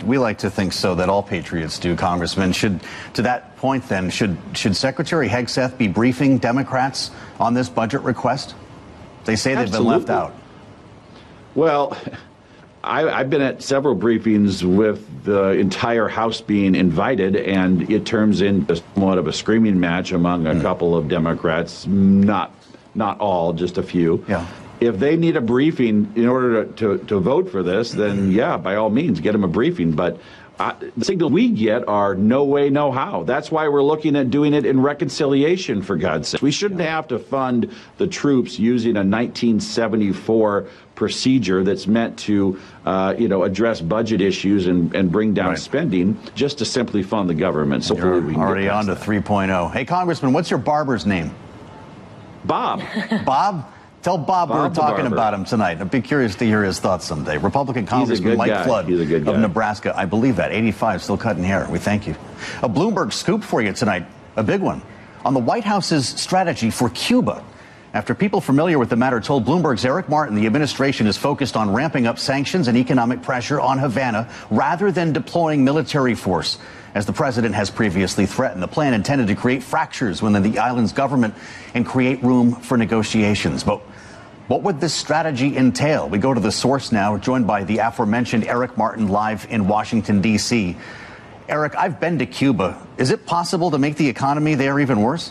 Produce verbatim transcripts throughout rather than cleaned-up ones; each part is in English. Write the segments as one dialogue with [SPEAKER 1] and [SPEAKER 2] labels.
[SPEAKER 1] we like to think so, that all patriots do, Congressman. Should, to that point then, should, should Secretary Hegseth be briefing Democrats on this budget request? They say they've
[SPEAKER 2] Absolutely.
[SPEAKER 1] been left out.
[SPEAKER 2] Well, I, I've been at several briefings with the entire House being invited, and it turns into somewhat of a screaming match among a mm. couple of Democrats, not not all, just a few.
[SPEAKER 1] Yeah.
[SPEAKER 2] If they need a briefing in order to, to, to vote for this, then yeah, by all means, get them a briefing. But uh, the signal we get are no way, no how. That's why we're looking at doing it in reconciliation, for God's sake. We shouldn't have to fund the troops using a nineteen seventy-four procedure that's meant to, uh, you know, address budget issues and, and bring down right. spending just to simply fund the government. So
[SPEAKER 1] You're
[SPEAKER 2] we can
[SPEAKER 1] already
[SPEAKER 2] get
[SPEAKER 1] on to
[SPEAKER 2] that.
[SPEAKER 1] three point oh. Hey, Congressman, what's your barber's name?
[SPEAKER 2] Bob.
[SPEAKER 1] Bob? Tell Bob,
[SPEAKER 2] Bob
[SPEAKER 1] we were talking
[SPEAKER 2] barber.
[SPEAKER 1] about him tonight. I'd be curious to hear his thoughts someday. Republican Congressman Mike
[SPEAKER 2] guy.
[SPEAKER 1] Flood
[SPEAKER 2] He's a good
[SPEAKER 1] of
[SPEAKER 2] guy.
[SPEAKER 1] Nebraska. I believe that. eighty-five, still cutting hair. We thank you. A Bloomberg scoop for you tonight, a big one, on the White House's strategy for Cuba. After people familiar with the matter told Bloomberg's Eric Martin the administration is focused on ramping up sanctions and economic pressure on Havana rather than deploying military force, as the president has previously threatened. The plan intended to create fractures within the island's government and create room for negotiations. But what would this strategy entail? We go to the source now, joined by the aforementioned Eric Martin live in Washington, D C. Eric, I've been to Cuba. Is it possible to make the economy there even worse?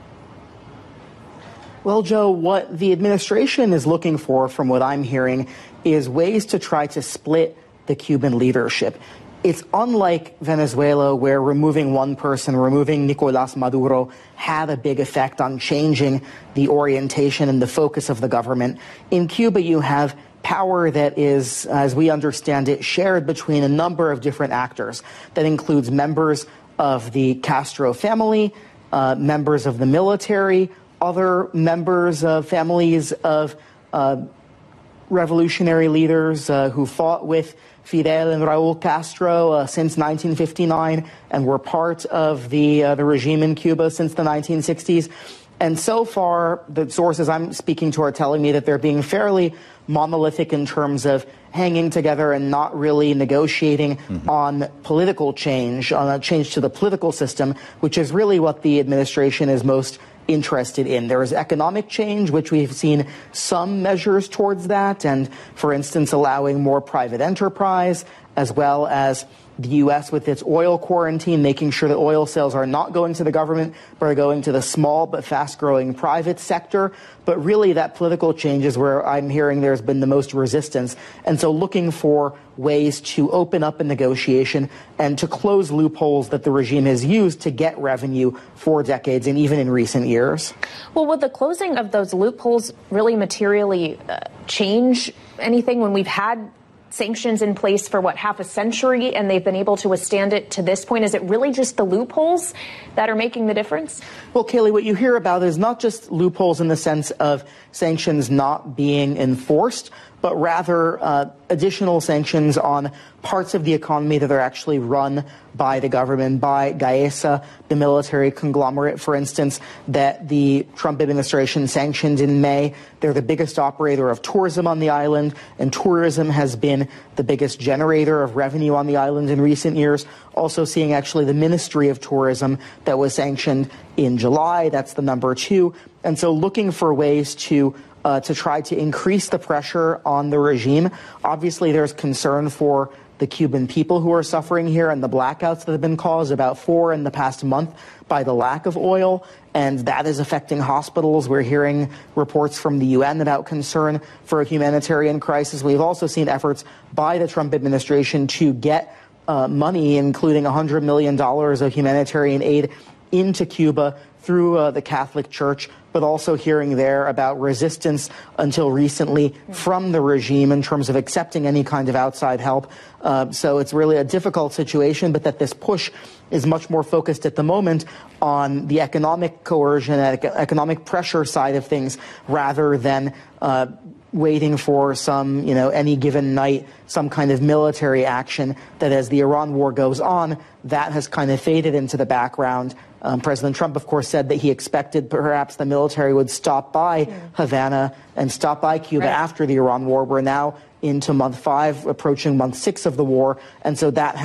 [SPEAKER 3] Well, Joe, what the administration is looking for, from what I'm hearing, is ways to try to split the Cuban leadership. It's unlike Venezuela, where removing one person, removing Nicolás Maduro, had a big effect on changing the orientation and the focus of the government. In Cuba, you have power that is, as we understand it, shared between a number of different actors. That includes members of the Castro family, uh, members of the military, other members of families of uh, revolutionary leaders uh, who fought with Fidel and Raul Castro uh, since nineteen fifty-nine and were part of the uh, the regime in Cuba since the nineteen sixties. And so far, the sources I'm speaking to are telling me that they're being fairly monolithic in terms of hanging together and not really negotiating mm-hmm. on political change, on a change to the political system, which is really what the administration is most interested in. There is economic change, which we've seen some measures towards that, and, for instance, allowing more private enterprise, as well as the U S with its oil quarantine, making sure that oil sales are not going to the government, but are going to the small but fast-growing private sector. But really, that political change is where I'm hearing there's been the most resistance. And so looking for ways to open up a negotiation and to close loopholes that the regime has used to get revenue for decades and even in recent years.
[SPEAKER 4] Well, would the closing of those loopholes really materially uh, change anything when we've had sanctions in place for, what, half a century, and they've been able to withstand it to this point? Is it really just the loopholes that are making the difference?
[SPEAKER 3] Well, Kayleigh, what you hear about is not just loopholes in the sense of sanctions not being enforced, but rather uh, additional sanctions on parts of the economy that are actually run by the government, by Gaesa, the military conglomerate, for instance, that the Trump administration sanctioned in May. They're the biggest operator of tourism on the island, and tourism has been the biggest generator of revenue on the island in recent years. Also seeing actually the Ministry of Tourism that was sanctioned in July. That's the number two. And so looking for ways to Uh, to try to increase the pressure on the regime. Obviously, there's concern for the Cuban people who are suffering here and the blackouts that have been caused, about four in the past month, by the lack of oil. And that is affecting hospitals. We're hearing reports from the U N about concern for a humanitarian crisis. We've also seen efforts by the Trump administration to get uh, money, including one hundred million dollars of humanitarian aid, into Cuba through uh, the Catholic Church, but also hearing there about resistance until recently from the regime in terms of accepting any kind of outside help. Uh, so it's really a difficult situation, but that this push is much more focused at the moment on the economic coercion and economic pressure side of things rather than uh, waiting for some, you know, any given night, some kind of military action that, as the Iran war goes on, that has kind of faded into the background. Um, President Trump, of course, said that he expected perhaps the military would stop by yeah. Havana and stop by Cuba right. after the Iran war. We're now into month five, approaching month six of the war. And so that